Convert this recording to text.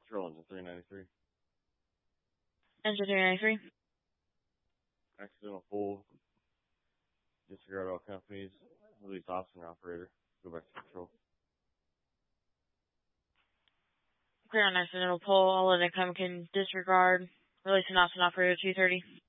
Control Engine 393. Engine 393. Accidental pull. Disregard all companies. Release officer and operator. Go back to control. Clear on accidental pull. All other company can disregard. Release an officer and operator 230.